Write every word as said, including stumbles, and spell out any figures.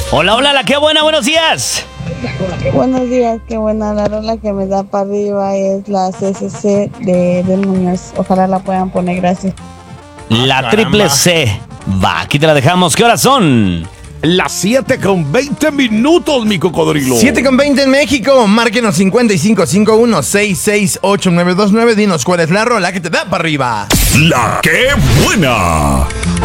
Hola, hola, la que buena, buenos días. Buenos días, qué buena. La rola que me da para arriba es la C C C de, de Muñoz. Ojalá la puedan poner, gracias. La Ah, triple caramba. C. Va, aquí te la dejamos. ¿Qué horas son? Las siete con veinte minutos, mi cocodrilo. siete con veinte en México. Márquenos cincuenta y cinco cincuenta y uno sesenta y seis ocho nueve dos nueve. Dinos cuál es la rola que te da para arriba. La que buena.